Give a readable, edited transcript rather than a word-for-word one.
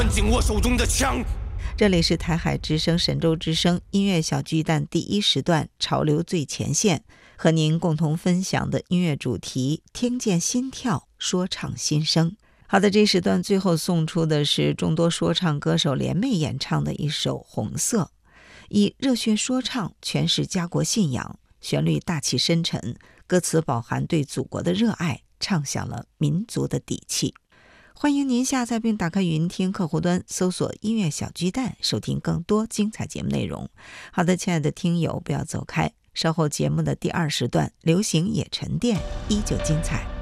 紧握手中的枪。 这里是台海之声神州之声音乐小巨蛋第1时段潮流最前线，和您共同分享的音乐主题，听见心跳，说唱心声。好的，这时段最后送出的是众多说唱歌手联袂演唱的一首《红色》，以热血说唱诠释家国信仰，旋律大气深沉，歌词饱含对祖国的热爱，唱响了民族的底气。欢迎您下载并打开语音听客户端，搜索音乐小巨蛋，收听更多精彩节目内容。好的，亲爱的听友，不要走开，稍后节目的第2时段流行也沉淀，依旧精彩。